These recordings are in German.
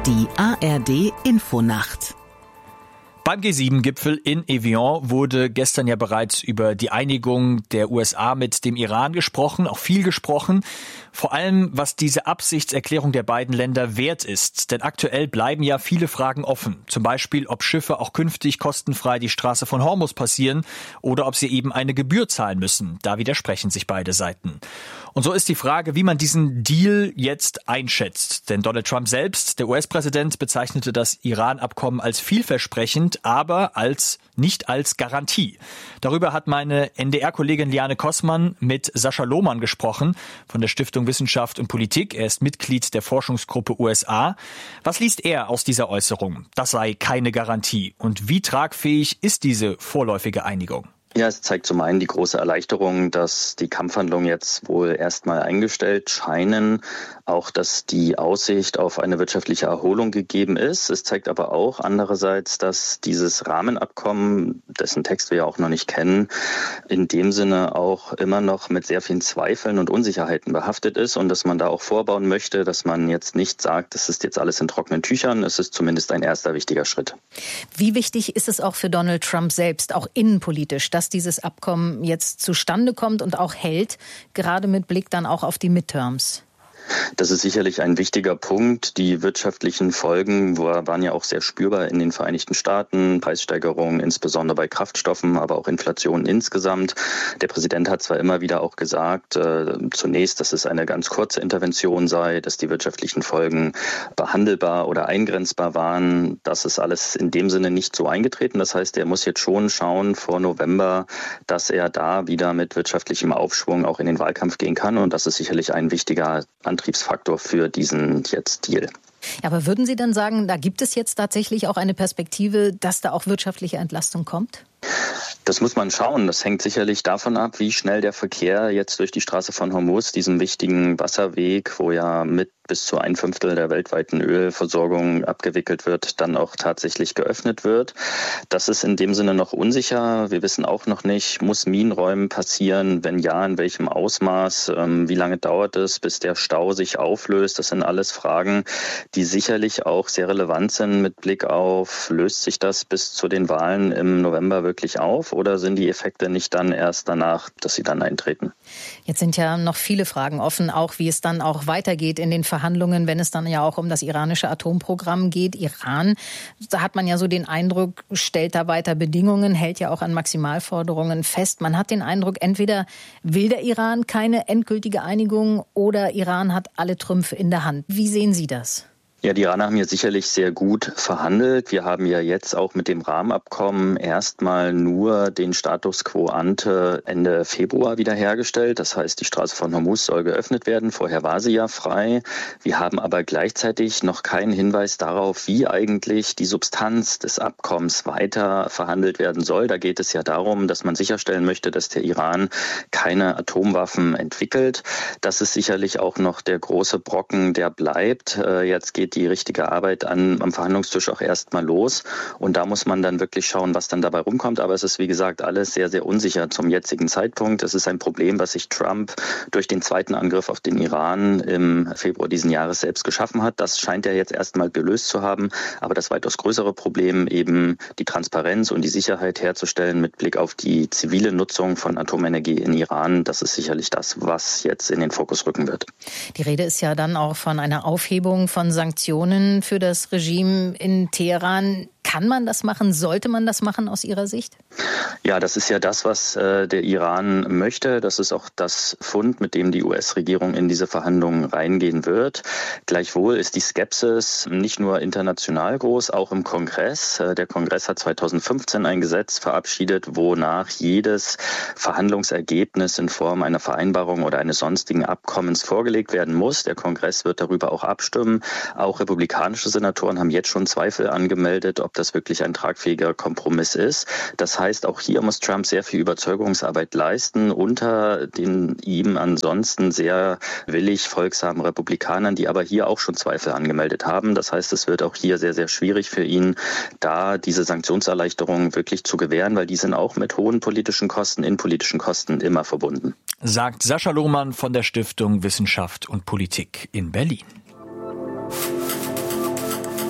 Die ARD Infonacht. Beim G7-Gipfel in Evian wurde gestern ja bereits über die Einigung der USA mit dem Iran gesprochen, auch viel gesprochen. Vor allem, was diese Absichtserklärung der beiden Länder wert ist. Denn aktuell bleiben ja viele Fragen offen. Zum Beispiel, ob Schiffe auch künftig kostenfrei die Straße von Hormuz passieren oder ob sie eben eine Gebühr zahlen müssen. Da widersprechen sich beide Seiten. Und so ist die Frage, wie man diesen Deal jetzt einschätzt. Denn Donald Trump selbst, der US-Präsident, bezeichnete das Iran-Abkommen als vielversprechend, aber nicht als Garantie. Darüber hat meine NDR-Kollegin Liane Kossmann mit Sascha Lohmann gesprochen von der Stiftung Wissenschaft und Politik. Er ist Mitglied der Forschungsgruppe USA. Was liest er aus dieser Äußerung? Das sei keine Garantie. Und wie tragfähig ist diese vorläufige Einigung? Ja, es zeigt zum einen die große Erleichterung, dass die Kampfhandlungen jetzt wohl erstmal eingestellt scheinen, auch dass die Aussicht auf eine wirtschaftliche Erholung gegeben ist. Es zeigt aber auch andererseits, dass dieses Rahmenabkommen, dessen Text wir ja auch noch nicht kennen, in dem Sinne auch immer noch mit sehr vielen Zweifeln und Unsicherheiten behaftet ist und dass man da auch vorbauen möchte, dass man jetzt nicht sagt, das ist jetzt alles in trockenen Tüchern. Es ist zumindest ein erster wichtiger Schritt. Wie wichtig ist es auch für Donald Trump selbst, auch innenpolitisch, dass dieses Abkommen jetzt zustande kommt und auch hält, gerade mit Blick dann auch auf die Midterms? Das ist sicherlich ein wichtiger Punkt. Die wirtschaftlichen Folgen waren ja auch sehr spürbar in den Vereinigten Staaten. Preissteigerungen, insbesondere bei Kraftstoffen, aber auch Inflation insgesamt. Der Präsident hat zwar immer wieder auch gesagt, zunächst, dass es eine ganz kurze Intervention sei, dass die wirtschaftlichen Folgen behandelbar oder eingrenzbar waren. Das ist alles in dem Sinne nicht so eingetreten. Das heißt, er muss jetzt schon schauen vor November, dass er da wieder mit wirtschaftlichem Aufschwung auch in den Wahlkampf gehen kann. Und das ist sicherlich ein wichtiger Antriebsfaktor für diesen jetzt Deal. Ja, aber würden Sie dann sagen, da gibt es jetzt tatsächlich auch eine Perspektive, dass da auch wirtschaftliche Entlastung kommt? Das muss man schauen. Das hängt sicherlich davon ab, wie schnell der Verkehr jetzt durch die Straße von Hormuz, diesem wichtigen Wasserweg, wo ja mit bis zu 1/5 der weltweiten Ölversorgung abgewickelt wird, dann auch tatsächlich geöffnet wird. Das ist in dem Sinne noch unsicher. Wir wissen auch noch nicht, muss Minenräumen passieren? Wenn ja, in welchem Ausmaß? Wie lange dauert es, bis der Stau sich auflöst? Das sind alles Fragen, die sicherlich auch sehr relevant sind mit Blick auf, löst sich das bis zu den Wahlen im November wirklich auf oder sind die Effekte nicht dann erst danach, dass sie dann eintreten? Jetzt sind ja noch viele Fragen offen, auch wie es dann auch weitergeht in den Verhandlungen, wenn es dann ja auch um das iranische Atomprogramm geht. Iran, da hat man ja so den Eindruck, stellt da weiter Bedingungen, hält ja auch an Maximalforderungen fest. Man hat den Eindruck, entweder will der Iran keine endgültige Einigung oder Iran hat alle Trümpfe in der Hand. Wie sehen Sie das? Ja, die Iraner haben hier sicherlich sehr gut verhandelt. Wir haben ja jetzt auch mit dem Rahmenabkommen erstmal nur den Status quo ante Ende Februar wiederhergestellt. Das heißt, die Straße von Hormuz soll geöffnet werden. Vorher war sie ja frei. Wir haben aber gleichzeitig noch keinen Hinweis darauf, wie eigentlich die Substanz des Abkommens weiter verhandelt werden soll. Da geht es ja darum, dass man sicherstellen möchte, dass der Iran keine Atomwaffen entwickelt. Das ist sicherlich auch noch der große Brocken, der bleibt. Jetzt geht die richtige Arbeit am Verhandlungstisch auch erstmal los. Und da muss man dann wirklich schauen, was dann dabei rumkommt. Aber es ist, wie gesagt, alles sehr, sehr unsicher zum jetzigen Zeitpunkt. Es ist ein Problem, was sich Trump durch den zweiten Angriff auf den Iran im Februar diesen Jahres selbst geschaffen hat. Das scheint er jetzt erstmal gelöst zu haben. Aber das weitaus größere Problem, eben die Transparenz und die Sicherheit herzustellen mit Blick auf die zivile Nutzung von Atomenergie in Iran, das ist sicherlich das, was jetzt in den Fokus rücken wird. Die Rede ist ja dann auch von einer Aufhebung von Sanktionen für das Regime in Teheran. Kann man das machen? Sollte man das machen aus Ihrer Sicht? Ja, das ist ja das, was der Iran möchte. Das ist auch das Fund, mit dem die US-Regierung in diese Verhandlungen reingehen wird. Gleichwohl ist die Skepsis nicht nur international groß, auch im Kongress. Der Kongress hat 2015 ein Gesetz verabschiedet, wonach jedes Verhandlungsergebnis in Form einer Vereinbarung oder eines sonstigen Abkommens vorgelegt werden muss. Der Kongress wird darüber auch abstimmen. Auch republikanische Senatoren haben jetzt schon Zweifel angemeldet, ob das wirklich ein tragfähiger Kompromiss ist. Das heißt, auch hier muss Trump sehr viel Überzeugungsarbeit leisten unter den ihm ansonsten sehr willig folgsamen Republikanern, die aber hier auch schon Zweifel angemeldet haben. Das heißt, es wird auch hier sehr, sehr schwierig für ihn, da diese Sanktionserleichterungen wirklich zu gewähren, weil die sind auch mit hohen politischen Kosten, innenpolitischen Kosten immer verbunden. Sagt Sascha Lohmann von der Stiftung Wissenschaft und Politik in Berlin.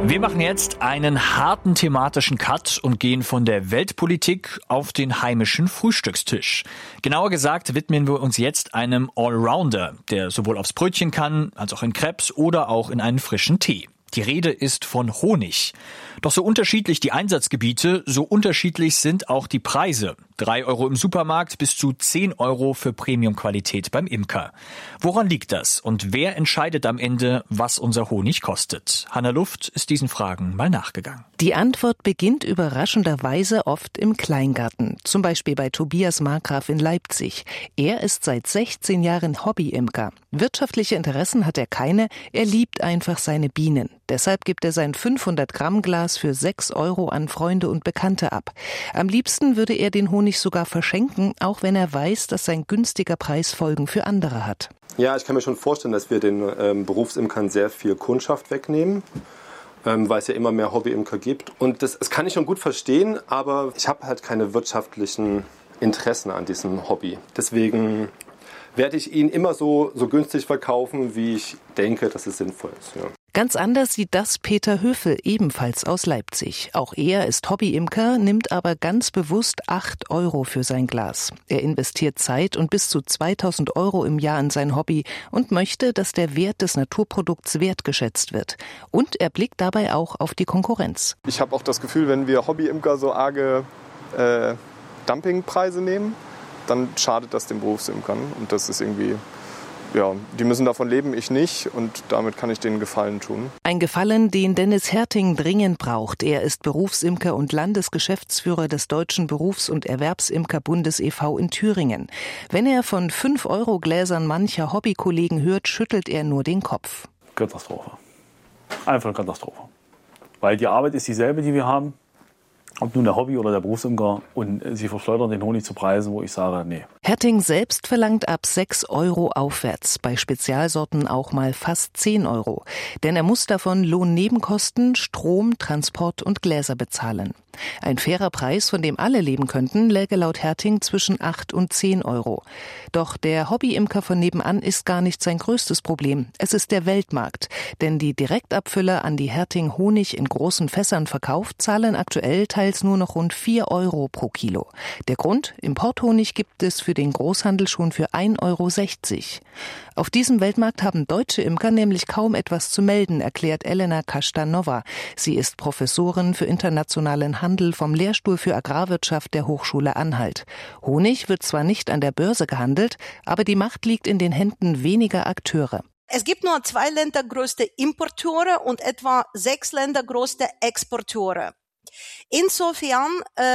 Wir machen jetzt einen harten thematischen Cut und gehen von der Weltpolitik auf den heimischen Frühstückstisch. Genauer gesagt widmen wir uns jetzt einem Allrounder, der sowohl aufs Brötchen kann, als auch in Crepes oder auch in einen frischen Tee. Die Rede ist von Honig. Doch so unterschiedlich die Einsatzgebiete, so unterschiedlich sind auch die Preise. 3 € im Supermarkt bis zu 10 € für Premiumqualität beim Imker. Woran liegt das und wer entscheidet am Ende, was unser Honig kostet? Hanna Luft ist diesen Fragen mal nachgegangen. Die Antwort beginnt überraschenderweise oft im Kleingarten. Zum Beispiel bei Tobias Markgraf in Leipzig. Er ist seit 16 Jahren Hobbyimker. Wirtschaftliche Interessen hat er keine, er liebt einfach seine Bienen. Deshalb gibt er sein 500-Gramm-Glas für 6 € an Freunde und Bekannte ab. Am liebsten würde er den Honig sogar verschenken, auch wenn er weiß, dass sein günstiger Preis Folgen für andere hat. Ja, ich kann mir schon vorstellen, dass wir den Berufsimkern sehr viel Kundschaft wegnehmen, weil es ja immer mehr Hobbyimker gibt. Und das kann ich schon gut verstehen, aber ich habe halt keine wirtschaftlichen Interessen an diesem Hobby. Deswegen werde ich ihn immer so günstig verkaufen, wie ich denke, dass es sinnvoll ist. Ja. Ganz anders sieht das Peter Höfel, ebenfalls aus Leipzig. Auch er ist Hobbyimker, nimmt aber ganz bewusst 8 € für sein Glas. Er investiert Zeit und bis zu 2.000 € im Jahr in sein Hobby und möchte, dass der Wert des Naturprodukts wertgeschätzt wird. Und er blickt dabei auch auf die Konkurrenz. Ich habe auch das Gefühl, wenn wir Hobbyimker so arge Dumpingpreise nehmen, dann schadet das den Berufsimkern. Und das ist irgendwie, ja, die müssen davon leben, ich nicht. Und damit kann ich denen Gefallen tun. Ein Gefallen, den Dennis Herting dringend braucht. Er ist Berufsimker und Landesgeschäftsführer des Deutschen Berufs- und Erwerbsimkerbundes e.V. in Thüringen. Wenn er von 5-€-Gläsern mancher Hobbykollegen hört, schüttelt er nur den Kopf. Katastrophe. Einfach eine Katastrophe. Weil die Arbeit ist dieselbe, die wir haben. Ob nun der Hobby- oder der Berufsimker, und sie verschleudern den Honig zu Preisen, wo ich sage, nee. Herting selbst verlangt ab 6 € aufwärts, bei Spezialsorten auch mal fast 10 €. Denn er muss davon Lohnnebenkosten, Strom, Transport und Gläser bezahlen. Ein fairer Preis, von dem alle leben könnten, läge laut Herting zwischen 8 und 10 €. Doch der Hobbyimker von nebenan ist gar nicht sein größtes Problem. Es ist der Weltmarkt. Denn die Direktabfüller, an die Herting Honig in großen Fässern verkauft, zahlen aktuell teils nur noch rund 4 € pro Kilo. Der Grund? Importhonig gibt es für den Großhandel schon für 1,60 €. Auf diesem Weltmarkt haben deutsche Imker nämlich kaum etwas zu melden, erklärt Elena Kastanova. Sie ist Professorin für internationalen Handel vom Lehrstuhl für Agrarwirtschaft der Hochschule Anhalt. Honig wird zwar nicht an der Börse gehandelt, aber die Macht liegt in den Händen weniger Akteure. Es gibt nur 2 ländergrößte Importeure und etwa 6 ländergrößte Exporteure. Insofern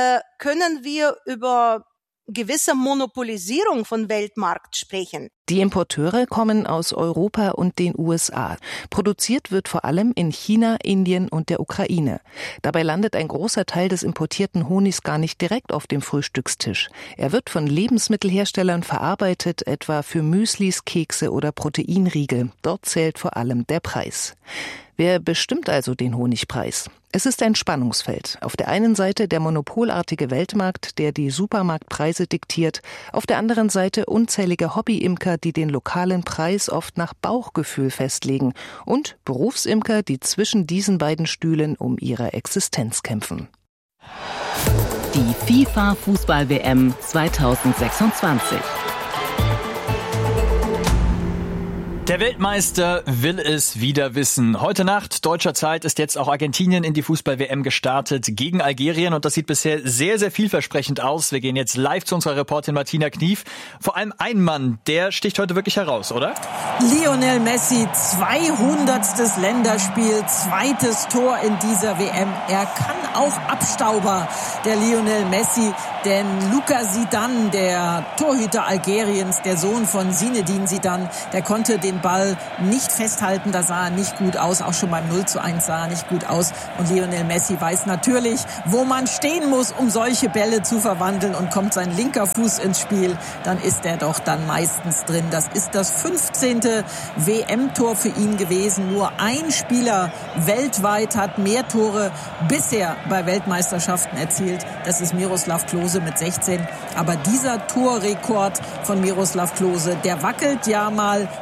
können wir über gewisse Monopolisierung von Weltmarkt sprechen. Die Importeure kommen aus Europa und den USA. Produziert wird vor allem in China, Indien und der Ukraine. Dabei landet ein großer Teil des importierten Honigs gar nicht direkt auf dem Frühstückstisch. Er wird von Lebensmittelherstellern verarbeitet, etwa für Müslis, Kekse oder Proteinriegel. Dort zählt vor allem der Preis. Wer bestimmt also den Honigpreis? Es ist ein Spannungsfeld. Auf der einen Seite der monopolartige Weltmarkt, der die Supermarktpreise diktiert, auf der anderen Seite unzählige Hobbyimker, die den lokalen Preis oft nach Bauchgefühl festlegen, und Berufsimker, die zwischen diesen beiden Stühlen um ihre Existenz kämpfen. Die FIFA-Fußball-WM 2026. Der Weltmeister will es wieder wissen. Heute Nacht, deutscher Zeit, ist jetzt auch Argentinien in die Fußball-WM gestartet gegen Algerien. Und das sieht bisher sehr, sehr vielversprechend aus. Wir gehen jetzt live zu unserer Reporterin Martina Knief. Vor allem ein Mann, der sticht heute wirklich heraus, oder? Lionel Messi, 200. Länderspiel, 2. Tor in dieser WM. Er kann auch Abstauber, der Lionel Messi. Denn Luka Zidane, der Torhüter Algeriens, der Sohn von Zinedine Zidane, der konnte den Ball nicht festhalten. Da sah er nicht gut aus. Auch schon beim 0:1 sah er nicht gut aus. Und Lionel Messi weiß natürlich, wo man stehen muss, um solche Bälle zu verwandeln. Und kommt sein linker Fuß ins Spiel, dann ist er doch dann meistens drin. Das ist das 15. WM-Tor für ihn gewesen. Nur ein Spieler weltweit hat mehr Tore bisher bei Weltmeisterschaften erzielt. Das ist Miroslav Klose mit 16. Aber dieser Torrekord von Miroslav Klose, der wackelt ja mal bedenklich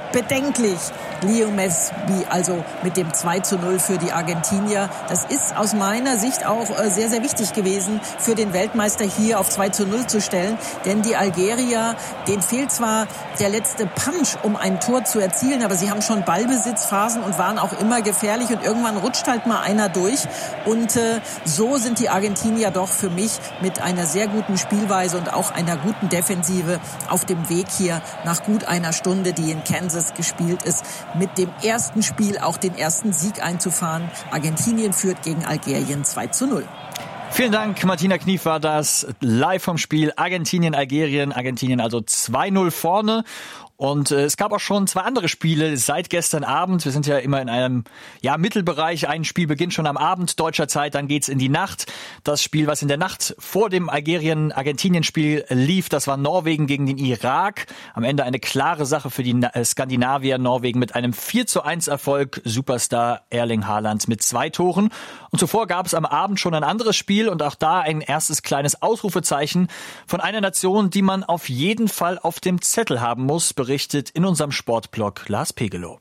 endlich Leo Messi, also mit dem 2:0 für die Argentinier. Das ist aus meiner Sicht auch sehr, sehr wichtig gewesen, für den Weltmeister hier auf 2:0 zu stellen. Denn die Algerier, denen fehlt zwar der letzte Punch, um ein Tor zu erzielen, aber sie haben schon Ballbesitzphasen und waren auch immer gefährlich. Und irgendwann rutscht halt mal einer durch. Und so sind die Argentinier doch für mich mit einer sehr guten Spielweise und auch einer guten Defensive auf dem Weg hier nach gut einer Stunde, die in Kansas gespielt ist, mit dem ersten Spiel auch den ersten Sieg einzufahren. Argentinien führt gegen Algerien 2:0. Vielen Dank, Martina Knief war das live vom Spiel Argentinien-Algerien. Argentinien also 2:0 vorne. Und es gab auch schon 2 andere Spiele seit gestern Abend. Wir sind ja immer in einem Mittelbereich. Ein Spiel beginnt schon am Abend deutscher Zeit, dann geht's in die Nacht. Das Spiel, was in der Nacht vor dem Algerien-Argentinien-Spiel lief, das war Norwegen gegen den Irak. Am Ende eine klare Sache für die Skandinavier. Norwegen mit einem 4:1 Erfolg. Superstar Erling Haaland mit 2 Toren. Und zuvor gab es am Abend schon ein anderes Spiel und auch da ein erstes kleines Ausrufezeichen von einer Nation, die man auf jeden Fall auf dem Zettel haben muss, berichtet in unserem Sportblog Lars Pegelow.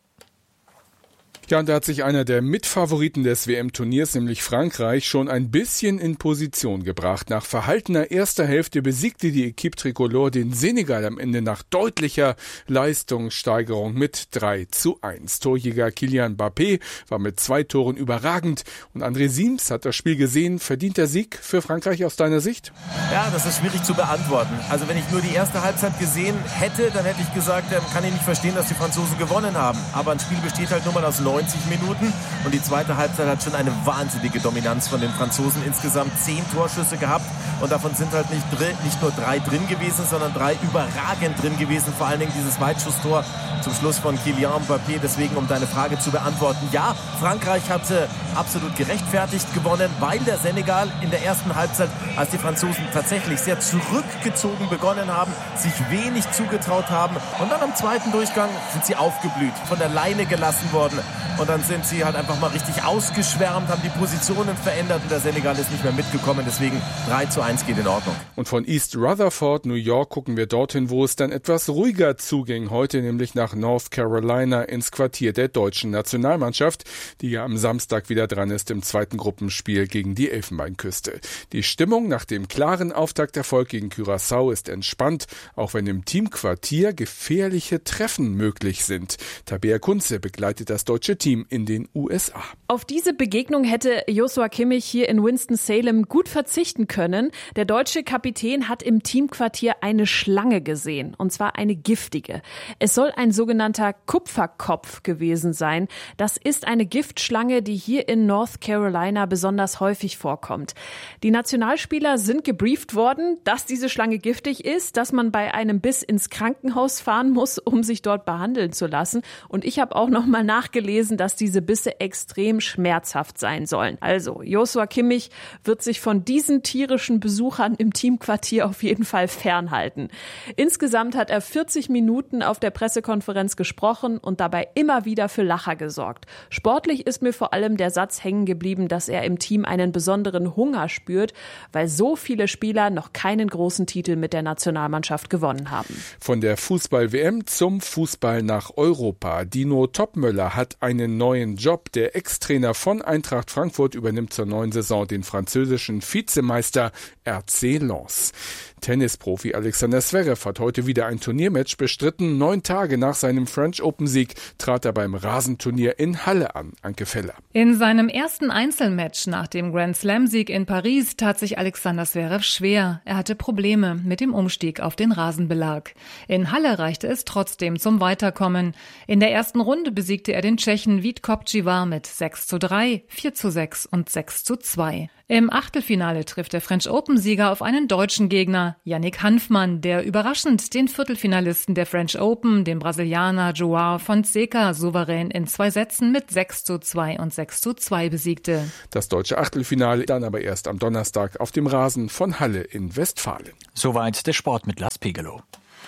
Ja, und da hat sich einer der Mitfavoriten des WM-Turniers, nämlich Frankreich, schon ein bisschen in Position gebracht. Nach verhaltener erster Hälfte besiegte die Équipe Tricolore den Senegal am Ende nach deutlicher Leistungssteigerung mit 3:1. Torjäger Kylian Mbappé war mit 2 Toren überragend. Und André Siems hat das Spiel gesehen. Verdient der Sieg für Frankreich aus deiner Sicht? Ja, das ist schwierig zu beantworten. Also wenn ich nur die erste Halbzeit gesehen hätte, dann hätte ich gesagt, kann ich nicht verstehen, dass die Franzosen gewonnen haben. Aber ein Spiel besteht halt nur mal aus 90 Minuten und die zweite Halbzeit hat schon eine wahnsinnige Dominanz von den Franzosen. Insgesamt 10 Torschüsse gehabt und davon sind halt nicht nur 3 drin gewesen, sondern 3 überragend drin gewesen. Vor allen Dingen dieses Weitschusstor zum Schluss von Kylian Mbappé. Deswegen, um deine Frage zu beantworten, ja, Frankreich hatte absolut gerechtfertigt gewonnen, weil der Senegal in der ersten Halbzeit, als die Franzosen tatsächlich sehr zurückgezogen begonnen haben, sich wenig zugetraut haben und dann am zweiten Durchgang sind sie aufgeblüht, von der Leine gelassen worden. Und dann sind sie halt einfach mal richtig ausgeschwärmt, haben die Positionen verändert und der Senegal ist nicht mehr mitgekommen. Deswegen 3:1 geht in Ordnung. Und von East Rutherford, New York, gucken wir dorthin, wo es dann etwas ruhiger zuging. Heute nämlich nach North Carolina ins Quartier der deutschen Nationalmannschaft, die ja am Samstag wieder dran ist im zweiten Gruppenspiel gegen die Elfenbeinküste. Die Stimmung nach dem klaren Auftakterfolg gegen Curaçao ist entspannt, auch wenn im Teamquartier gefährliche Treffen möglich sind. Tabea Kunze begleitet das deutsche Team in den USA. Auf diese Begegnung hätte Joshua Kimmich hier in Winston-Salem gut verzichten können. Der deutsche Kapitän hat im Teamquartier eine Schlange gesehen, und zwar eine giftige. Es soll ein sogenannter Kupferkopf gewesen sein. Das ist eine Giftschlange, die hier in North Carolina besonders häufig vorkommt. Die Nationalspieler sind gebrieft worden, dass diese Schlange giftig ist, dass man bei einem Biss ins Krankenhaus fahren muss, um sich dort behandeln zu lassen. Und ich habe auch noch mal nachgelesen, dass diese Bisse extrem schmerzhaft sein sollen. Also, Joshua Kimmich wird sich von diesen tierischen Besuchern im Teamquartier auf jeden Fall fernhalten. Insgesamt hat er 40 Minuten auf der Pressekonferenz gesprochen und dabei immer wieder für Lacher gesorgt. Sportlich ist mir vor allem der Satz hängen geblieben, dass er im Team einen besonderen Hunger spürt, weil so viele Spieler noch keinen großen Titel mit der Nationalmannschaft gewonnen haben. Von der Fußball-WM zum Fußball nach Europa. Dino Topmöller hat einen neuen Job. Der Ex-Trainer von Eintracht Frankfurt übernimmt zur neuen Saison den französischen Vizemeister RC Lens. Tennisprofi Alexander Zverev hat heute wieder ein Turniermatch bestritten. 9 Tage nach seinem French Open-Sieg trat er beim Rasenturnier in Halle an. Anke Feller. In seinem ersten Einzelmatch nach dem Grand Slam-Sieg in Paris tat sich Alexander Zverev schwer. Er hatte Probleme mit dem Umstieg auf den Rasenbelag. In Halle reichte es trotzdem zum Weiterkommen. In der ersten Runde besiegte er den Tschechen Vít Kopčívar mit 6:3, 4:6 und 6:2. Im Achtelfinale trifft der French Open-Sieger auf einen deutschen Gegner, Yannick Hanfmann, der überraschend den Viertelfinalisten der French Open, den Brasilianer João Fonseca, souverän in 2 Sätzen mit 6:2 und 6:2 besiegte. Das deutsche Achtelfinale dann aber erst am Donnerstag auf dem Rasen von Halle in Westfalen. Soweit der Sport mit Lars Pegelow.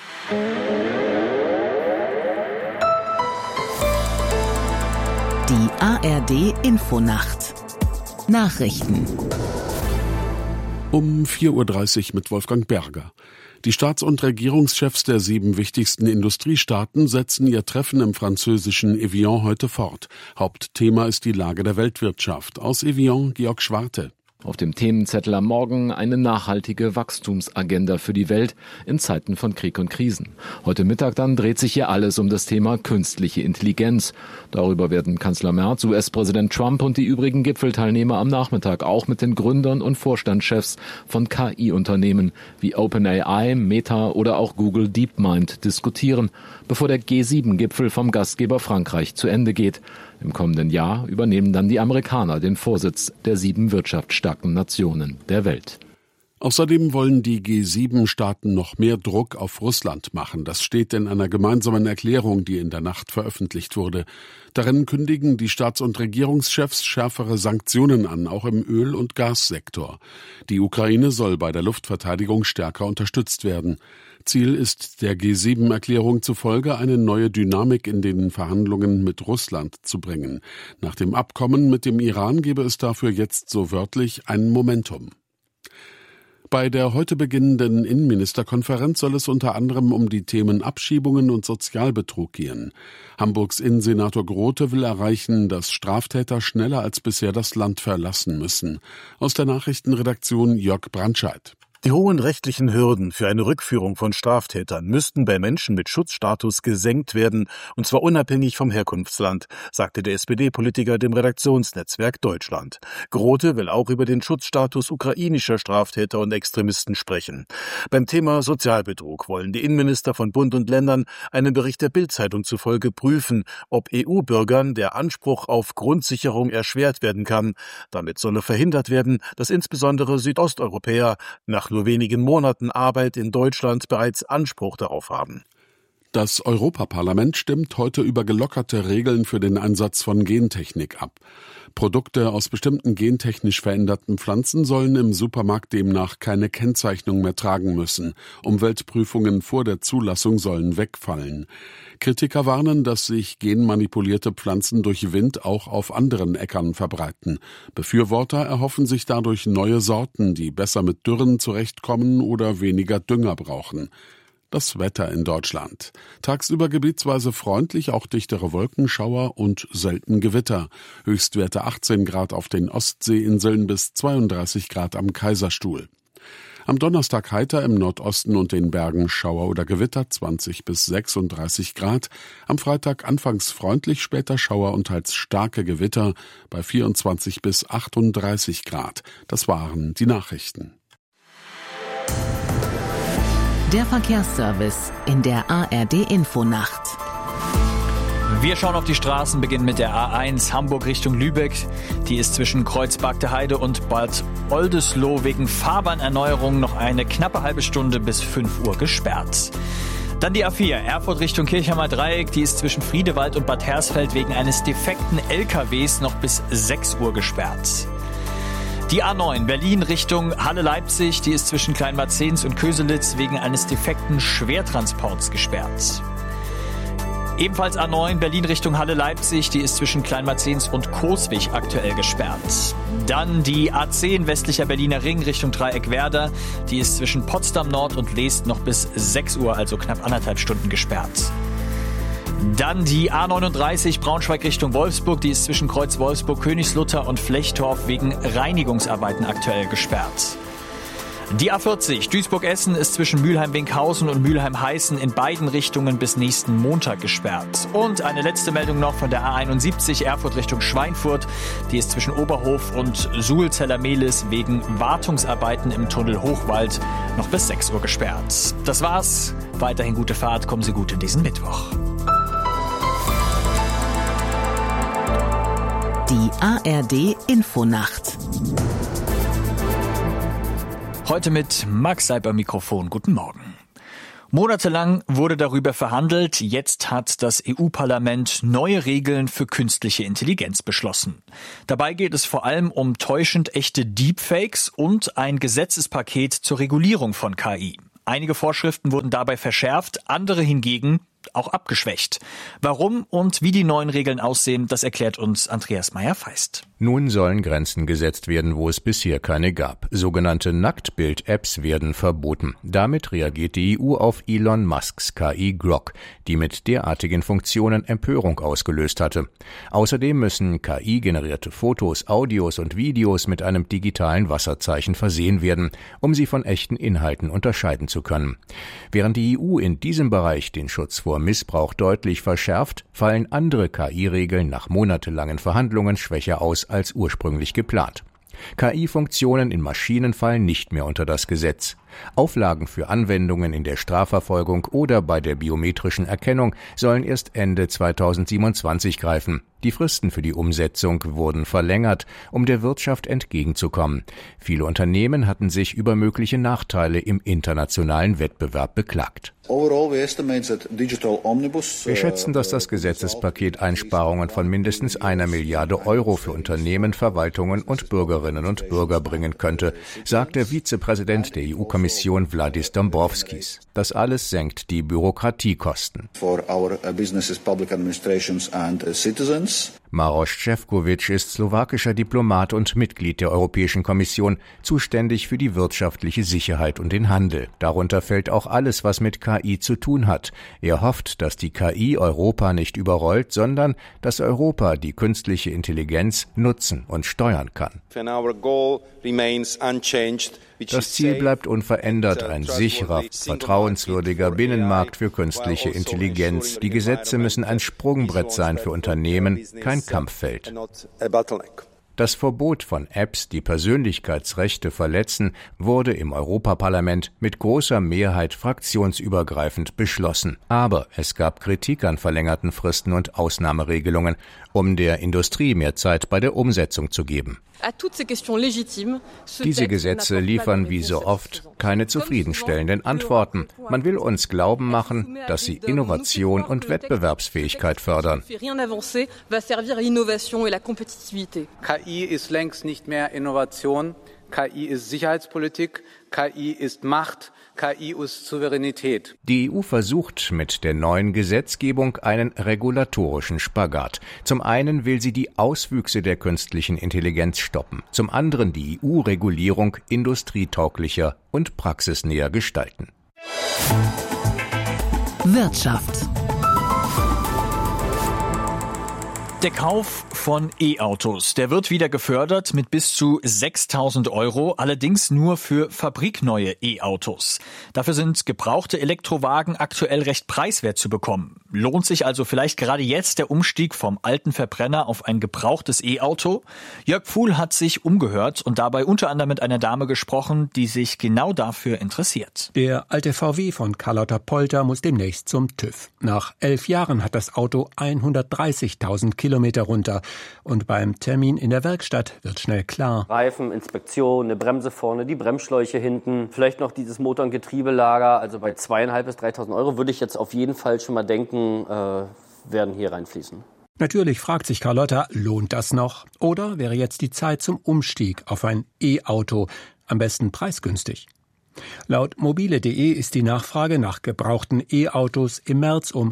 Die ARD Infonacht. Nachrichten. Um 4:30 Uhr mit Wolfgang Berger. Die Staats- und Regierungschefs der 7 wichtigsten Industriestaaten setzen ihr Treffen im französischen Evian heute fort. Hauptthema ist die Lage der Weltwirtschaft. Aus Evian, Georg Schwarte. Auf dem Themenzettel am Morgen eine nachhaltige Wachstumsagenda für die Welt in Zeiten von Krieg und Krisen. Heute Mittag dann dreht sich hier alles um das Thema künstliche Intelligenz. Darüber werden Kanzler Merz, US-Präsident Trump und die übrigen Gipfelteilnehmer am Nachmittag auch mit den Gründern und Vorstandschefs von KI-Unternehmen wie OpenAI, Meta oder auch Google DeepMind diskutieren, bevor der G7-Gipfel vom Gastgeber Frankreich zu Ende geht. Im kommenden Jahr übernehmen dann die Amerikaner den Vorsitz der 7 wirtschaftsstarken Nationen der Welt. Außerdem wollen die G7-Staaten noch mehr Druck auf Russland machen. Das steht in einer gemeinsamen Erklärung, die in der Nacht veröffentlicht wurde. Darin kündigen die Staats- und Regierungschefs schärfere Sanktionen an, auch im Öl- und Gassektor. Die Ukraine soll bei der Luftverteidigung stärker unterstützt werden. Ziel ist der G7-Erklärung zufolge, eine neue Dynamik in den Verhandlungen mit Russland zu bringen. Nach dem Abkommen mit dem Iran gebe es dafür jetzt so wörtlich ein Momentum. Bei der heute beginnenden Innenministerkonferenz soll es unter anderem um die Themen Abschiebungen und Sozialbetrug gehen. Hamburgs Innensenator Grote will erreichen, dass Straftäter schneller als bisher das Land verlassen müssen. Aus der Nachrichtenredaktion Jörg Brandscheid. Die hohen rechtlichen Hürden für eine Rückführung von Straftätern müssten bei Menschen mit Schutzstatus gesenkt werden, und zwar unabhängig vom Herkunftsland, sagte der SPD-Politiker dem Redaktionsnetzwerk Deutschland. Grote will auch über den Schutzstatus ukrainischer Straftäter und Extremisten sprechen. Beim Thema Sozialbetrug wollen die Innenminister von Bund und Ländern einem Bericht der Bild-Zeitung zufolge prüfen, ob EU-Bürgern der Anspruch auf Grundsicherung erschwert werden kann. Damit solle verhindert werden, dass insbesondere Südosteuropäer nach nur wenigen Monaten Arbeit in Deutschland bereits Anspruch darauf haben. Das Europaparlament stimmt heute über gelockerte Regeln für den Einsatz von Gentechnik ab. Produkte aus bestimmten gentechnisch veränderten Pflanzen sollen im Supermarkt demnach keine Kennzeichnung mehr tragen müssen. Umweltprüfungen vor der Zulassung sollen wegfallen. Kritiker warnen, dass sich genmanipulierte Pflanzen durch Wind auch auf anderen Äckern verbreiten. Befürworter erhoffen sich dadurch neue Sorten, die besser mit Dürren zurechtkommen oder weniger Dünger brauchen. Das Wetter in Deutschland. Tagsüber gebietsweise freundlich, auch dichtere Wolkenschauer und selten Gewitter. Höchstwerte 18 Grad auf den Ostseeinseln bis 32 Grad am Kaiserstuhl. Am Donnerstag heiter im Nordosten und den Bergen Schauer oder Gewitter 20 bis 36 Grad. Am Freitag anfangs freundlich, später Schauer und teils starke Gewitter bei 24 bis 38 Grad. Das waren die Nachrichten. Der Verkehrsservice in der ARD-Infonacht. Wir schauen auf die Straßen, beginnen mit der A1 Hamburg Richtung Lübeck. Die ist zwischen Kreuz-Bargteheide und Bad Oldesloe wegen Fahrbahnerneuerung noch eine knappe halbe Stunde bis 5 Uhr gesperrt. Dann die A4 Erfurt Richtung Kirchheimer Dreieck. Die ist zwischen Friedewald und Bad Hersfeld wegen eines defekten LKWs noch bis 6 Uhr gesperrt. Die A9 Berlin Richtung Halle-Leipzig, die ist zwischen Kleinmarzens und Köselitz wegen eines defekten Schwertransports gesperrt. Ebenfalls A9 Berlin Richtung Halle-Leipzig, die ist zwischen Kleinmarzens und Coswig aktuell gesperrt. Dann die A10 westlicher Berliner Ring Richtung Dreieck Werder, die ist zwischen Potsdam Nord und Leest noch bis 6 Uhr, also knapp 1,5 Stunden gesperrt. Dann die A39 Braunschweig Richtung Wolfsburg, die ist zwischen Kreuz Wolfsburg, Königslutter und Flechtorf wegen Reinigungsarbeiten aktuell gesperrt. Die A40 Duisburg-Essen ist zwischen Mülheim-Winkhausen und Mülheim-Heißen in beiden Richtungen bis nächsten Montag gesperrt. Und eine letzte Meldung noch von der A71 Erfurt Richtung Schweinfurt, die ist zwischen Oberhof und Suhlzeller-Mehlis wegen Wartungsarbeiten im Tunnel Hochwald noch bis 6 Uhr gesperrt. Das war's. Weiterhin gute Fahrt, kommen Sie gut in diesen Mittwoch. Die ARD-Infonacht. Heute mit Max Seib am Mikrofon. Guten Morgen. Monatelang wurde darüber verhandelt. Jetzt hat das EU-Parlament neue Regeln für künstliche Intelligenz beschlossen. Dabei geht es vor allem um täuschend echte Deepfakes und ein Gesetzespaket zur Regulierung von KI. Einige Vorschriften wurden dabei verschärft, andere hingegen auch abgeschwächt. Warum und wie die neuen Regeln aussehen, das erklärt uns Andreas Meyer-Feist. Nun sollen Grenzen gesetzt werden, wo es bisher keine gab. Sogenannte Nacktbild-Apps werden verboten. Damit reagiert die EU auf Elon Musks KI Grok, die mit derartigen Funktionen Empörung ausgelöst hatte. Außerdem müssen KI-generierte Fotos, Audios und Videos mit einem digitalen Wasserzeichen versehen werden, um sie von echten Inhalten unterscheiden zu können. Während die EU in diesem Bereich den Schutz vor Missbrauch deutlich verschärft, fallen andere KI-Regeln nach monatelangen Verhandlungen schwächer aus als ursprünglich geplant. KI-Funktionen in Maschinen fallen nicht mehr unter das Gesetz. Auflagen für Anwendungen in der Strafverfolgung oder bei der biometrischen Erkennung sollen erst Ende 2027 greifen. Die Fristen für die Umsetzung wurden verlängert, um der Wirtschaft entgegenzukommen. Viele Unternehmen hatten sich über mögliche Nachteile im internationalen Wettbewerb beklagt. Wir schätzen, dass das Gesetzespaket Einsparungen von mindestens 1 Milliarde Euro für Unternehmen, Verwaltungen und Bürgerinnen und Bürger bringen könnte, sagt der Vizepräsident der EU-Kommission Valdis Dombrovskis. Das alles senkt die Bürokratiekosten. Maroš Šefčovič ist slowakischer Diplomat und Mitglied der Europäischen Kommission, zuständig für die wirtschaftliche Sicherheit und den Handel. Darunter fällt auch alles, was mit KI zu tun hat. Er hofft, dass die KI Europa nicht überrollt, sondern dass Europa die künstliche Intelligenz nutzen und steuern kann. Das Ziel bleibt unverändert, ein sicherer, vertrauenswürdiger Binnenmarkt für künstliche Intelligenz. Die Gesetze müssen ein Sprungbrett sein für Unternehmen, kein Kampffeld. Das Verbot von Apps, die Persönlichkeitsrechte verletzen, wurde im Europaparlament mit großer Mehrheit fraktionsübergreifend beschlossen. Aber es gab Kritik an verlängerten Fristen und Ausnahmeregelungen, um der Industrie mehr Zeit bei der Umsetzung zu geben. Diese Gesetze liefern wie so oft keine zufriedenstellenden Antworten. Man will uns glauben machen, dass sie Innovation und Wettbewerbsfähigkeit fördern. KI ist längst nicht mehr Innovation. KI ist Sicherheitspolitik, KI ist Macht, KI ist Souveränität. Die EU versucht mit der neuen Gesetzgebung einen regulatorischen Spagat. Zum einen will sie die Auswüchse der künstlichen Intelligenz stoppen, zum anderen die EU-Regulierung industrietauglicher und praxisnäher gestalten. Wirtschaft. Der Kauf von E-Autos, der wird wieder gefördert mit bis zu 6.000 €, allerdings nur für fabrikneue E-Autos. Dafür sind gebrauchte Elektrowagen aktuell recht preiswert zu bekommen. Lohnt sich also vielleicht gerade jetzt der Umstieg vom alten Verbrenner auf ein gebrauchtes E-Auto? Jörg Pfuhl hat sich umgehört und dabei unter anderem mit einer Dame gesprochen, die sich genau dafür interessiert. Der alte VW von Carlotta Polter muss demnächst zum TÜV. Nach 11 Jahren hat das Auto 130.000 Kilometer runter. Und beim Termin in der Werkstatt wird schnell klar: Reifen, Inspektion, eine Bremse vorne, die Bremsschläuche hinten, vielleicht noch dieses Motor- und Getriebelager. Also bei 2.500 bis 3.000 € würde ich jetzt auf jeden Fall schon mal denken, werden hier reinfließen. Natürlich fragt sich Carlotta, lohnt das noch? Oder wäre jetzt die Zeit zum Umstieg auf ein E-Auto, am besten preisgünstig? Laut mobile.de ist die Nachfrage nach gebrauchten E-Autos im März um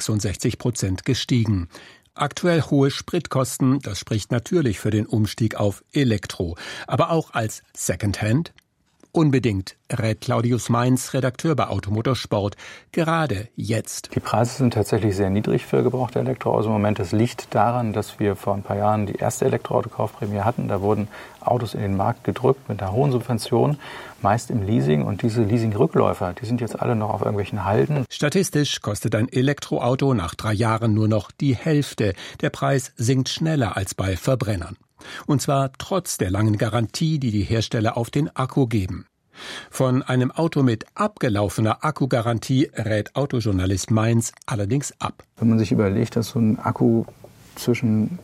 66% gestiegen. Aktuell hohe Spritkosten, das spricht natürlich für den Umstieg auf Elektro. Aber auch als Secondhand? Unbedingt, rät Claudius Mainz, Redakteur bei Automotorsport, gerade jetzt. Die Preise sind tatsächlich sehr niedrig für gebrauchte Elektroautos im Moment. Das liegt daran, dass wir vor ein paar Jahren die erste Elektroautokaufprämie hatten. Da wurden Autos in den Markt gedrückt mit einer hohen Subvention, meist im Leasing. Und diese Leasing-Rückläufer, die sind jetzt alle noch auf irgendwelchen Halden. Statistisch kostet ein Elektroauto nach 3 Jahren nur noch die Hälfte. Der Preis sinkt schneller als bei Verbrennern. Und zwar trotz der langen Garantie, die die Hersteller auf den Akku geben. Von einem Auto mit abgelaufener Akkugarantie rät Autojournalist Mainz allerdings ab. Wenn man sich überlegt, dass so ein Akku zwischen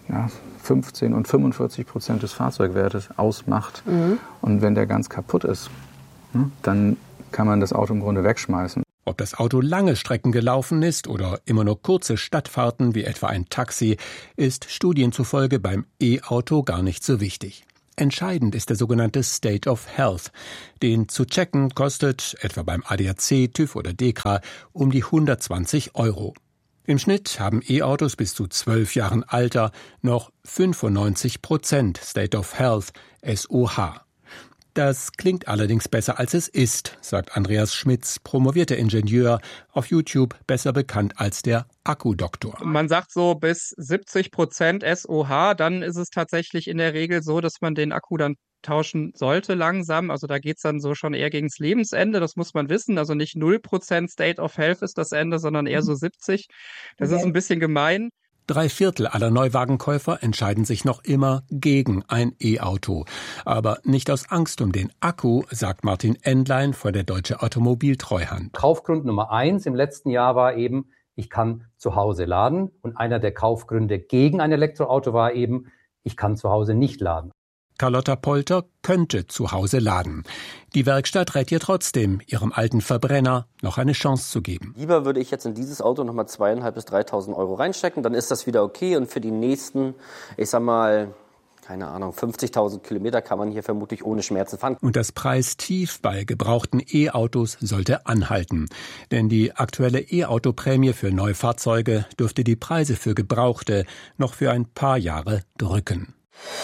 15 und 45% des Fahrzeugwertes ausmacht und wenn der ganz kaputt ist, dann kann man das Auto im Grunde wegschmeißen. Ob das Auto lange Strecken gelaufen ist oder immer nur kurze Stadtfahrten wie etwa ein Taxi, ist Studien zufolge beim E-Auto gar nicht so wichtig. Entscheidend ist der sogenannte State of Health. Den zu checken kostet, etwa beim ADAC, TÜV oder DEKRA, um die 120 €. Im Schnitt haben E-Autos bis zu 12 Jahren Alter noch 95% State of Health, SOH. Das klingt allerdings besser, als es ist, sagt Andreas Schmitz, promovierter Ingenieur, auf YouTube besser bekannt als der Akkudoktor. Man sagt so bis 70% SOH, dann ist es tatsächlich in der Regel so, dass man den Akku dann tauschen sollte langsam. Also da geht's dann so schon eher gegens Lebensende, das muss man wissen. Also nicht 0% State of Health ist das Ende, sondern eher so 70. Das ist ein bisschen gemein. 3/4 aller Neuwagenkäufer entscheiden sich noch immer gegen ein E-Auto. Aber nicht aus Angst um den Akku, sagt Martin Endlein von der Deutsche Automobiltreuhand. Kaufgrund Nummer 1 im letzten Jahr war eben, ich kann zu Hause laden. Und einer der Kaufgründe gegen ein Elektroauto war eben, ich kann zu Hause nicht laden. Carlotta Polter könnte zu Hause laden. Die Werkstatt rät ihr trotzdem, ihrem alten Verbrenner noch eine Chance zu geben. Lieber würde ich jetzt in dieses Auto nochmal 2.500 bis 3.000 € reinstecken, dann ist das wieder okay. Und für die nächsten, ich sag mal, keine Ahnung, 50.000 Kilometer kann man hier vermutlich ohne Schmerzen fahren. Und das Preistief bei gebrauchten E-Autos sollte anhalten. Denn die aktuelle E-Auto-Prämie für Neufahrzeuge dürfte die Preise für Gebrauchte noch für ein paar Jahre drücken.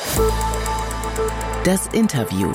Das Interview.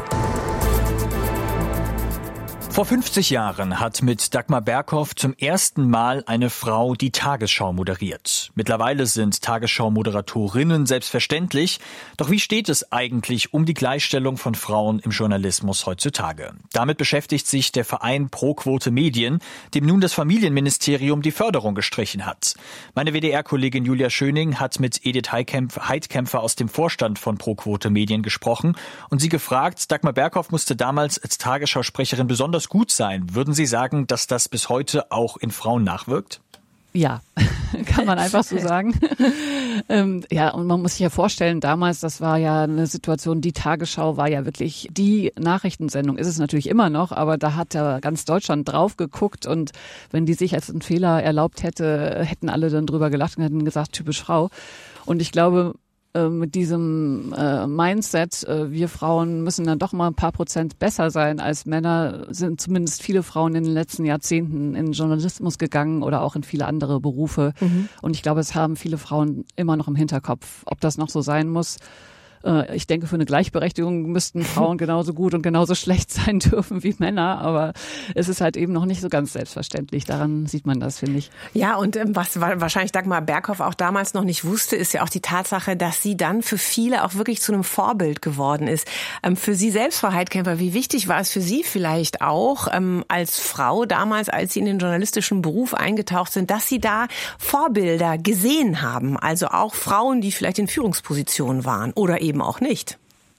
Vor 50 Jahren hat mit Dagmar Berghoff zum ersten Mal eine Frau die Tagesschau moderiert. Mittlerweile sind Tagesschau-Moderatorinnen selbstverständlich. Doch wie steht es eigentlich um die Gleichstellung von Frauen im Journalismus heutzutage? Damit beschäftigt sich der Verein Pro Quote Medien, dem nun das Familienministerium die Förderung gestrichen hat. Meine WDR-Kollegin Julia Schöning hat mit Edith Heidkämpfer aus dem Vorstand von Pro Quote Medien gesprochen und sie gefragt, Dagmar Berghoff musste damals als Tagesschausprecherin besonders gut sein. Würden Sie sagen, dass das bis heute auch in Frauen nachwirkt? Ja, kann man einfach so sagen. Ja, und man muss sich ja vorstellen, damals, das war ja eine Situation, die Tagesschau war ja wirklich die Nachrichtensendung, ist es natürlich immer noch, aber da hat ja ganz Deutschland drauf geguckt und wenn die sich als einen Fehler erlaubt hätte, hätten alle dann drüber gelacht und hätten gesagt, typisch Frau. Und ich glaube, mit diesem Mindset, wir Frauen müssen dann doch mal ein paar Prozent besser sein als Männer, sind zumindest viele Frauen in den letzten Jahrzehnten in Journalismus gegangen oder auch in viele andere Berufe. Und ich glaube, es haben viele Frauen immer noch im Hinterkopf, ob das noch so sein muss. Ich denke, für eine Gleichberechtigung müssten Frauen genauso gut und genauso schlecht sein dürfen wie Männer. Aber es ist halt eben noch nicht so ganz selbstverständlich. Daran sieht man das, finde ich. Ja, und was wahrscheinlich Dagmar Berghoff auch damals noch nicht wusste, ist ja auch die Tatsache, dass sie dann für viele auch wirklich zu einem Vorbild geworden ist. Für Sie selbst, Frau Heidkämpfer, wie wichtig war es für Sie vielleicht auch als Frau damals, als Sie in den journalistischen Beruf eingetaucht sind, dass Sie da Vorbilder gesehen haben? Also auch Frauen, die vielleicht in Führungspositionen waren oder eben auch nicht.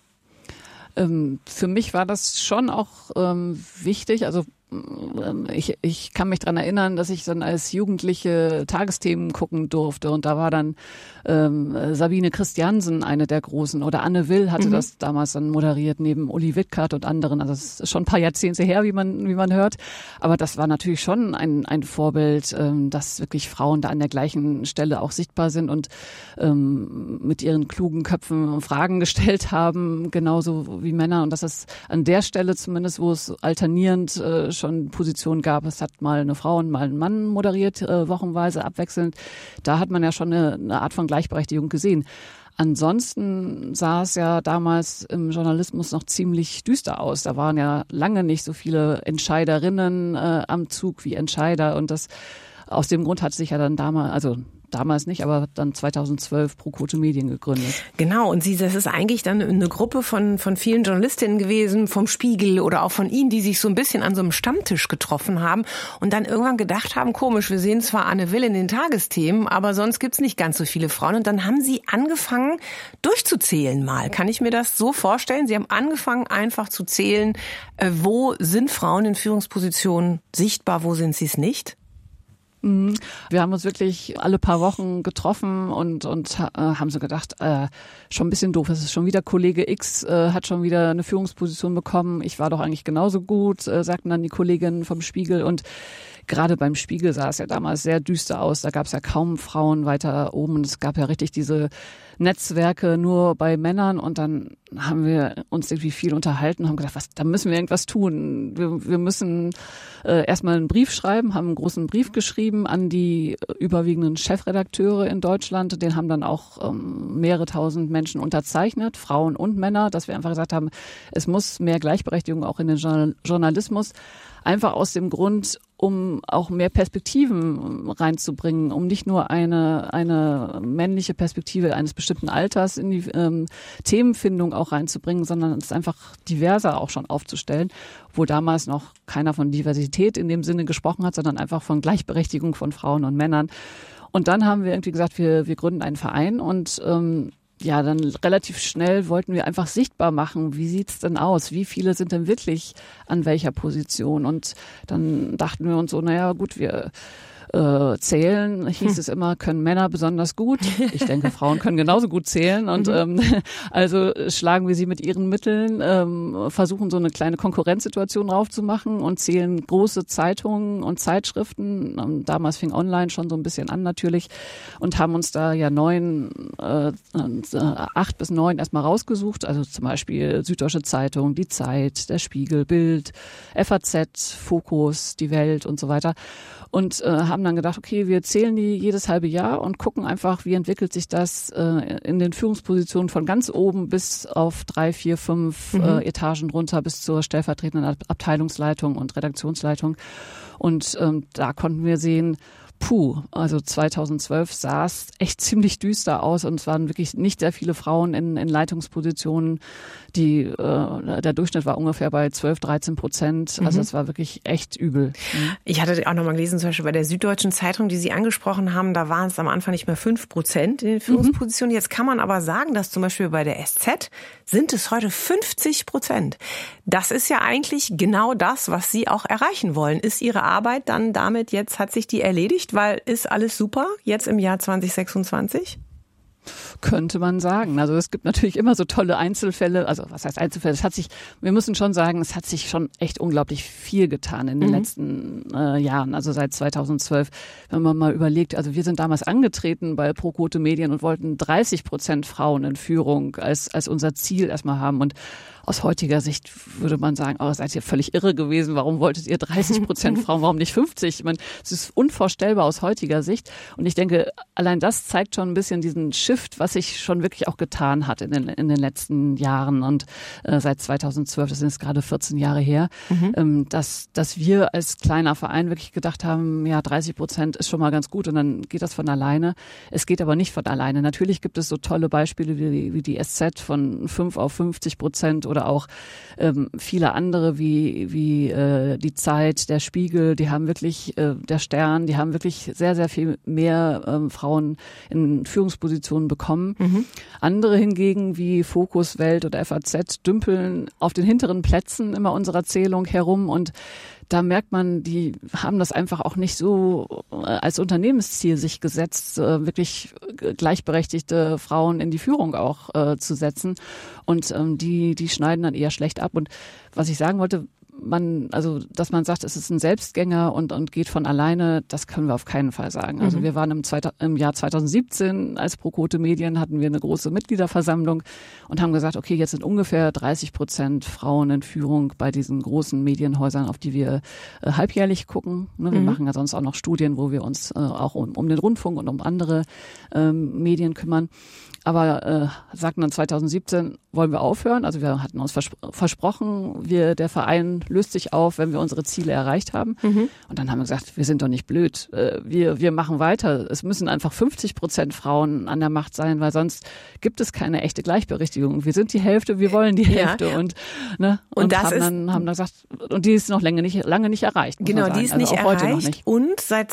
Für mich war das schon auch wichtig. Also ich kann mich dran erinnern, dass ich dann als Jugendliche Tagesthemen gucken durfte und da war dann Sabine Christiansen eine der großen oder Anne Will hatte das damals dann moderiert neben Uli Wittkart und anderen. Also das ist schon ein paar Jahrzehnte her, wie man hört. Aber das war natürlich schon ein Vorbild, dass wirklich Frauen da an der gleichen Stelle auch sichtbar sind und mit ihren klugen Köpfen Fragen gestellt haben, genauso wie Männer. Und dass es an der Stelle zumindest, wo es alternierend schon Positionen gab, es hat mal eine Frau und mal ein Mann moderiert, wochenweise abwechselnd. Da hat man ja schon eine Art von Gleichberechtigung gesehen. Ansonsten sah es ja damals im Journalismus noch ziemlich düster aus. Da waren ja lange nicht so viele Entscheiderinnen am Zug wie Entscheider und das aus dem Grund hat sich ja dann damals nicht, aber dann 2012 Pro Quote Medien gegründet. Genau, und das ist eigentlich dann eine Gruppe von vielen Journalistinnen gewesen, vom Spiegel oder auch von Ihnen, die sich so ein bisschen an so einem Stammtisch getroffen haben und dann irgendwann gedacht haben, komisch, wir sehen zwar Anne Will in den Tagesthemen, aber sonst gibt's nicht ganz so viele Frauen. Und dann haben Sie angefangen, durchzuzählen mal. Kann ich mir das so vorstellen? Sie haben angefangen, einfach zu zählen, wo sind Frauen in Führungspositionen sichtbar, wo sind sie es nicht? Wir haben uns wirklich alle paar Wochen getroffen und haben so gedacht, schon ein bisschen doof, es ist schon wieder Kollege X, hat schon wieder eine Führungsposition bekommen. Ich war doch eigentlich genauso gut, sagten dann die Kolleginnen vom Spiegel. Und gerade beim Spiegel sah es ja damals sehr düster aus. Da gab es ja kaum Frauen weiter oben. Und es gab ja richtig diese Netzwerke nur bei Männern. Und dann haben wir uns irgendwie viel unterhalten, haben gedacht, da müssen wir irgendwas tun. Wir müssen erstmal einen Brief schreiben, haben einen großen Brief geschrieben an die überwiegenden Chefredakteure in Deutschland. Den haben dann auch mehrere tausend Menschen unterzeichnet, Frauen und Männer, dass wir einfach gesagt haben, es muss mehr Gleichberechtigung auch in den Journalismus. Einfach aus dem Grund, um auch mehr Perspektiven reinzubringen, um nicht nur eine männliche Perspektive eines bestimmten Alters in die Themenfindung auch reinzubringen, sondern es einfach diverser auch schon aufzustellen, wo damals noch keiner von Diversität in dem Sinne gesprochen hat, sondern einfach von Gleichberechtigung von Frauen und Männern. Und dann haben wir irgendwie gesagt, wir gründen einen Verein und dann relativ schnell wollten wir einfach sichtbar machen, wie sieht's denn aus? Wie viele sind denn wirklich an welcher Position? Und dann dachten wir uns so, naja gut, wir zählen, hieß es immer, können Männer besonders gut. Ich denke, Frauen können genauso gut zählen. Und also schlagen wir sie mit ihren Mitteln, versuchen so eine kleine Konkurrenzsituation draufzumachen und zählen große Zeitungen und Zeitschriften. Damals fing online schon so ein bisschen an natürlich und haben uns da ja 8 bis 9 erstmal rausgesucht. Also zum Beispiel Süddeutsche Zeitung, Die Zeit, Der Spiegel, Bild, FAZ, Fokus, Die Welt und so weiter. Und haben dann gedacht, okay, wir zählen die jedes halbe Jahr und gucken einfach, wie entwickelt sich das in den Führungspositionen von ganz oben bis auf 3, 4, 5 Etagen runter bis zur stellvertretenden Abteilungsleitung und Redaktionsleitung. Und da konnten wir sehen, also 2012 sah es echt ziemlich düster aus und es waren wirklich nicht sehr viele Frauen in Leitungspositionen. Der Durchschnitt war ungefähr bei 12-13%. Also es war wirklich echt übel. Ich hatte auch noch mal gelesen, zum Beispiel bei der Süddeutschen Zeitung, die Sie angesprochen haben, da waren es am Anfang nicht mehr 5% in den Führungspositionen. Jetzt kann man aber sagen, dass zum Beispiel bei der SZ sind es heute 50%. Das ist ja eigentlich genau das, was Sie auch erreichen wollen. Ist Ihre Arbeit dann damit jetzt, hat sich die erledigt? Weil ist alles super jetzt im Jahr 2026? Könnte man sagen. Also es gibt natürlich immer so tolle Einzelfälle. Also was heißt Einzelfälle? Wir müssen schon sagen, es hat sich schon echt unglaublich viel getan in den letzten Jahren. Also seit 2012, wenn man mal überlegt, also wir sind damals angetreten bei ProQuote Medien und wollten 30% Frauen in Führung als unser Ziel erstmal haben. Und aus heutiger Sicht würde man sagen, seid ihr völlig irre gewesen. Warum wolltet ihr 30% Frauen? Warum nicht 50%? Ich meine, es ist unvorstellbar aus heutiger Sicht. Und ich denke, allein das zeigt schon ein bisschen diesen Shift, was sich schon wirklich auch getan hat in den letzten Jahren. Und seit 2012, das sind jetzt gerade 14 Jahre her, dass wir als kleiner Verein wirklich gedacht haben, ja, 30% ist schon mal ganz gut und dann geht das von alleine. Es geht aber nicht von alleine. Natürlich gibt es so tolle Beispiele wie die SZ von 5 auf 50% oder auch viele andere wie die Zeit, der Spiegel, die haben wirklich, der Stern, die haben wirklich sehr, sehr viel mehr Frauen in Führungspositionen bekommen. Andere hingegen wie Fokus, Welt oder FAZ dümpeln auf den hinteren Plätzen immer unserer Zählung herum und da merkt man, die haben das einfach auch nicht so als Unternehmensziel sich gesetzt, wirklich gleichberechtigte Frauen in die Führung auch zu setzen. Und die schneiden dann eher schlecht ab. Und was ich sagen wollte, dass man sagt, es ist ein Selbstgänger und geht von alleine, das können wir auf keinen Fall sagen. Also wir waren im Jahr 2017 als ProQuote Medien, hatten wir eine große Mitgliederversammlung und haben gesagt, okay, jetzt sind ungefähr 30% Frauen in Führung bei diesen großen Medienhäusern, auf die wir halbjährlich gucken. Wir machen ja sonst auch noch Studien, wo wir uns auch um den Rundfunk und um andere Medien kümmern. Aber sagten dann 2017, wollen wir aufhören. Also wir hatten uns versprochen, der Verein löst sich auf, wenn wir unsere Ziele erreicht haben. Und dann haben wir gesagt, wir sind doch nicht blöd. Wir machen weiter. Es müssen einfach 50% Frauen an der Macht sein, weil sonst gibt es keine echte Gleichberechtigung. Wir sind die Hälfte, wir wollen die Hälfte. Ja. Und das haben dann gesagt, und die ist noch lange nicht erreicht. Genau, die ist nicht erreicht. Heute noch nicht. Und seit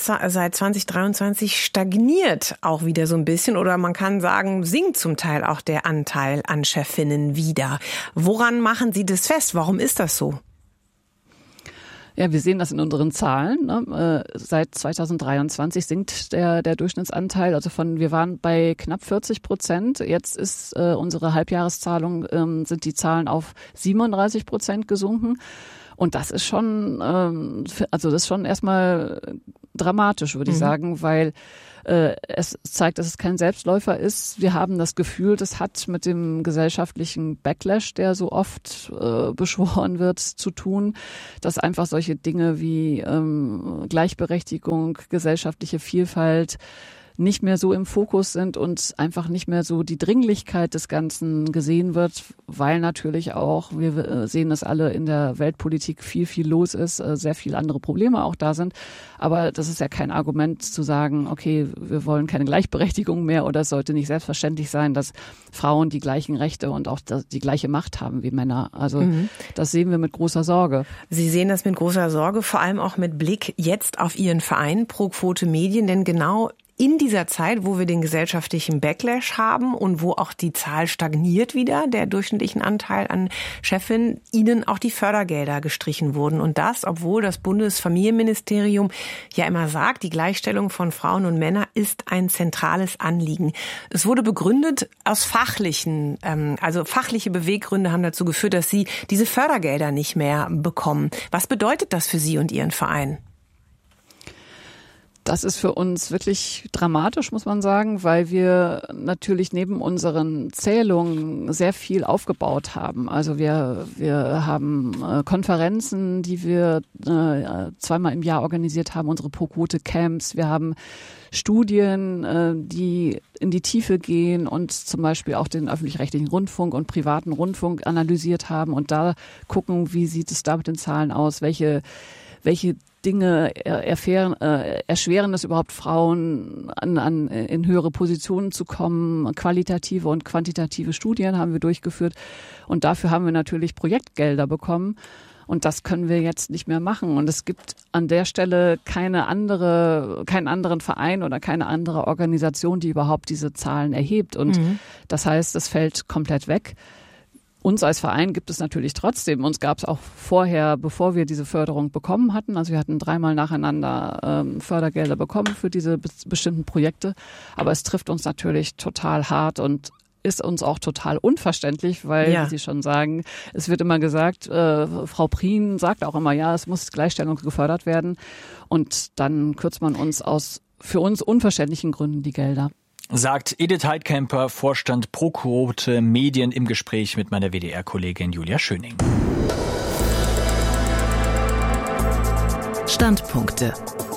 2023 stagniert auch wieder so ein bisschen. Oder man kann sagen, sinkt zum Teil auch der Anteil an Chefinnen wieder. Woran machen Sie das fest? Warum ist das so? Ja, wir sehen das in unseren Zahlen. Seit 2023 sinkt der Durchschnittsanteil. Also wir waren bei knapp 40%. Jetzt ist unsere Halbjahreszahlung, sind die Zahlen auf 37% gesunken. Und das ist schon, erstmal dramatisch, würde ich sagen, weil es zeigt, dass es kein Selbstläufer ist. Wir haben das Gefühl, das hat mit dem gesellschaftlichen Backlash, der so oft beschworen wird, zu tun, dass einfach solche Dinge wie Gleichberechtigung, gesellschaftliche Vielfalt nicht mehr so im Fokus sind und einfach nicht mehr so die Dringlichkeit des Ganzen gesehen wird, weil natürlich auch, wir sehen das alle in der Weltpolitik, viel los ist, sehr viele andere Probleme auch da sind. Aber das ist ja kein Argument zu sagen, okay, wir wollen keine Gleichberechtigung mehr oder es sollte nicht selbstverständlich sein, dass Frauen die gleichen Rechte und auch die gleiche Macht haben wie Männer. Also das sehen wir mit großer Sorge. Sie sehen das mit großer Sorge, vor allem auch mit Blick jetzt auf Ihren Verein Pro Quote Medien, denn genau in dieser Zeit, wo wir den gesellschaftlichen Backlash haben und wo auch die Zahl stagniert wieder, der durchschnittlichen Anteil an Chefinnen, Ihnen auch die Fördergelder gestrichen wurden. Und das, obwohl das Bundesfamilienministerium ja immer sagt, die Gleichstellung von Frauen und Männern ist ein zentrales Anliegen. Es wurde begründet aus fachliche Beweggründe haben dazu geführt, dass Sie diese Fördergelder nicht mehr bekommen. Was bedeutet das für Sie und Ihren Verein? Das ist für uns wirklich dramatisch, muss man sagen, weil wir natürlich neben unseren Zählungen sehr viel aufgebaut haben. Also wir haben Konferenzen, die wir zweimal im Jahr organisiert haben, unsere Pro-Quote-Camps. Wir haben Studien, die in die Tiefe gehen und zum Beispiel auch den öffentlich-rechtlichen Rundfunk und privaten Rundfunk analysiert haben und da gucken, wie sieht es da mit den Zahlen aus, welche Dinge erschweren es überhaupt Frauen, in höhere Positionen zu kommen. Qualitative und quantitative Studien haben wir durchgeführt. Und dafür haben wir natürlich Projektgelder bekommen. Und das können wir jetzt nicht mehr machen. Und es gibt an der Stelle keinen anderen Verein oder keine andere Organisation, die überhaupt diese Zahlen erhebt. Und das heißt, es fällt komplett weg. Uns als Verein gibt es natürlich trotzdem. Uns gab es auch vorher, bevor wir diese Förderung bekommen hatten. Also wir hatten 3-mal nacheinander Fördergelder bekommen für diese bestimmten Projekte. Aber es trifft uns natürlich total hart und ist uns auch total unverständlich, weil, wie Sie schon sagen, es wird immer gesagt, Frau Prien sagt auch immer, ja, es muss Gleichstellung gefördert werden. Und dann kürzt man uns aus für uns unverständlichen Gründen die Gelder. Sagt Edith Heidkamper, Vorstand Pro Quote Medien im Gespräch mit meiner WDR-Kollegin Julia Schöning. Standpunkte.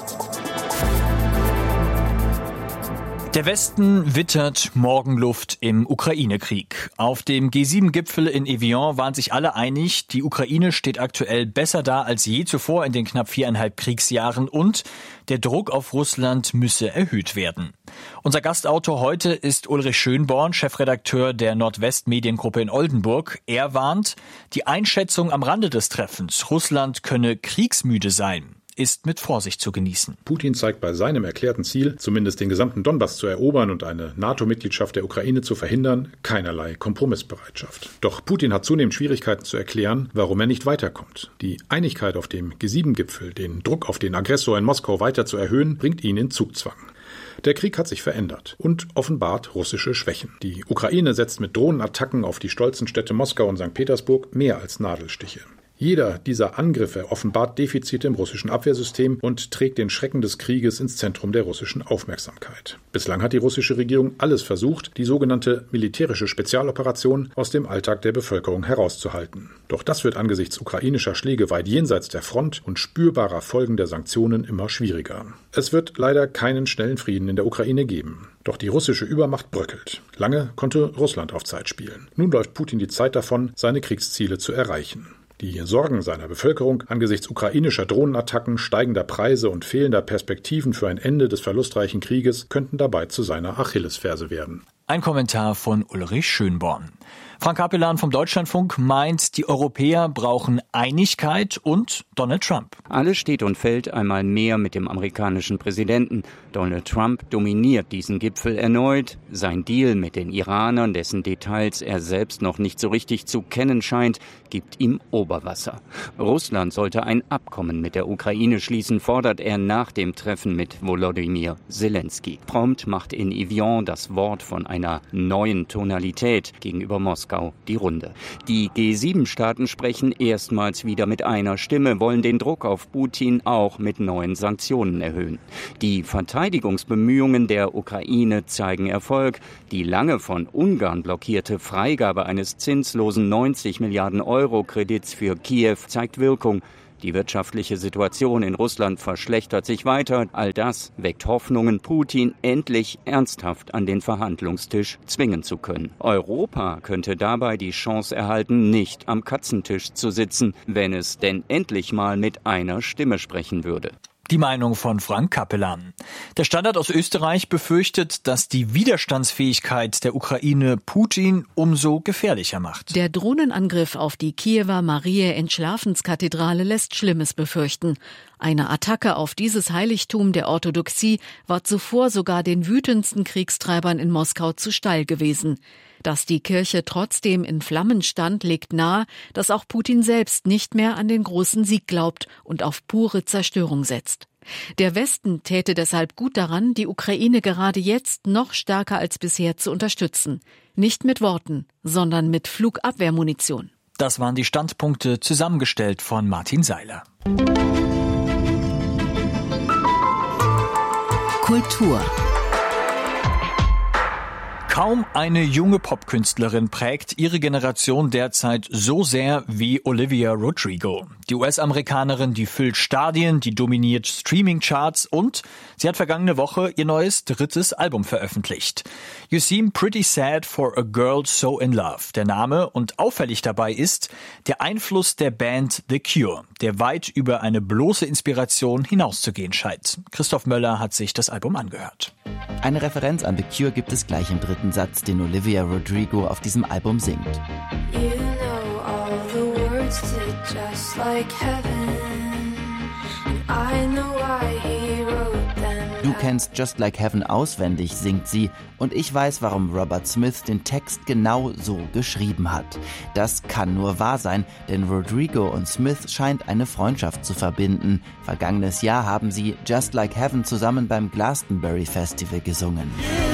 Der Westen wittert Morgenluft im Ukraine-Krieg. Auf dem G7-Gipfel in Evian waren sich alle einig, die Ukraine steht aktuell besser da als je zuvor in den knapp 4,5 Kriegsjahren und der Druck auf Russland müsse erhöht werden. Unser Gastautor heute ist Ulrich Schönborn, Chefredakteur der Nordwest-Mediengruppe in Oldenburg. Er warnt, die Einschätzung am Rande des Treffens, Russland könne kriegsmüde sein, ist mit Vorsicht zu genießen. Putin zeigt bei seinem erklärten Ziel, zumindest den gesamten Donbass zu erobern und eine NATO-Mitgliedschaft der Ukraine zu verhindern, keinerlei Kompromissbereitschaft. Doch Putin hat zunehmend Schwierigkeiten zu erklären, warum er nicht weiterkommt. Die Einigkeit auf dem G7-Gipfel, den Druck auf den Aggressor in Moskau weiter zu erhöhen, bringt ihn in Zugzwang. Der Krieg hat sich verändert und offenbart russische Schwächen. Die Ukraine setzt mit Drohnenattacken auf die stolzen Städte Moskau und St. Petersburg mehr als Nadelstiche. Jeder dieser Angriffe offenbart Defizite im russischen Abwehrsystem und trägt den Schrecken des Krieges ins Zentrum der russischen Aufmerksamkeit. Bislang hat die russische Regierung alles versucht, die sogenannte militärische Spezialoperation aus dem Alltag der Bevölkerung herauszuhalten. Doch das wird angesichts ukrainischer Schläge weit jenseits der Front und spürbarer Folgen der Sanktionen immer schwieriger. Es wird leider keinen schnellen Frieden in der Ukraine geben. Doch die russische Übermacht bröckelt. Lange konnte Russland auf Zeit spielen. Nun läuft Putin die Zeit davon, seine Kriegsziele zu erreichen. Die Sorgen seiner Bevölkerung angesichts ukrainischer Drohnenattacken, steigender Preise und fehlender Perspektiven für ein Ende des verlustreichen Krieges könnten dabei zu seiner Achillesferse werden. Ein Kommentar von Ulrich Schönborn. Frank Capellan vom Deutschlandfunk meint, die Europäer brauchen Einigkeit und Donald Trump. Alles steht und fällt einmal mehr mit dem amerikanischen Präsidenten. Donald Trump dominiert diesen Gipfel erneut. Sein Deal mit den Iranern, dessen Details er selbst noch nicht so richtig zu kennen scheint, gibt ihm Oberwasser. Russland sollte ein Abkommen mit der Ukraine schließen, fordert er nach dem Treffen mit Volodymyr Zelensky. Prompt macht in Evian das Wort von einer neuen Tonalität gegenüber Moskau die Runde. Die G7-Staaten sprechen erstmals wieder mit einer Stimme, wollen den Druck auf Putin auch mit neuen Sanktionen erhöhen. Die Verteidigungsbemühungen der Ukraine zeigen Erfolg. Die lange von Ungarn blockierte Freigabe eines zinslosen 90 Milliarden Euro Kredits für Kiew zeigt Wirkung. Die wirtschaftliche Situation in Russland verschlechtert sich weiter. All das weckt Hoffnungen, Putin endlich ernsthaft an den Verhandlungstisch zwingen zu können. Europa könnte dabei die Chance erhalten, nicht am Katzentisch zu sitzen, wenn es denn endlich mal mit einer Stimme sprechen würde. Die Meinung von Frank Kappelan. Der Standard aus Österreich befürchtet, dass die Widerstandsfähigkeit der Ukraine Putin umso gefährlicher macht. Der Drohnenangriff auf die Kiewer Mariä-Entschlafenskathedrale lässt Schlimmes befürchten. Eine Attacke auf dieses Heiligtum der Orthodoxie war zuvor sogar den wütendsten Kriegstreibern in Moskau zu steil gewesen. Dass die Kirche trotzdem in Flammen stand, legt nahe, dass auch Putin selbst nicht mehr an den großen Sieg glaubt und auf pure Zerstörung setzt. Der Westen täte deshalb gut daran, die Ukraine gerade jetzt noch stärker als bisher zu unterstützen. Nicht mit Worten, sondern mit Flugabwehrmunition. Das waren die Standpunkte, zusammengestellt von Martin Seiler. Kultur. Kaum eine junge Popkünstlerin prägt ihre Generation derzeit so sehr wie Olivia Rodrigo. Die US-Amerikanerin, die füllt Stadien, die dominiert Streaming-Charts und sie hat vergangene Woche ihr neues 3. Album veröffentlicht. You Seem Pretty Sad for a Girl So in Love. Der Name und auffällig dabei ist der Einfluss der Band The Cure, der weit über eine bloße Inspiration hinauszugehen scheint. Christoph Möller hat sich das Album angehört. Eine Referenz an The Cure gibt es gleich im 3. Satz, den Olivia Rodrigo auf diesem Album singt. You know all the words to Just Like Heaven, and I know why he wrote them. Du kennst Just Like Heaven auswendig, singt sie, und ich weiß, warum Robert Smith den Text genau so geschrieben hat. Das kann nur wahr sein, denn Rodrigo und Smith scheint eine Freundschaft zu verbinden. Vergangenes Jahr haben sie Just Like Heaven zusammen beim Glastonbury Festival gesungen.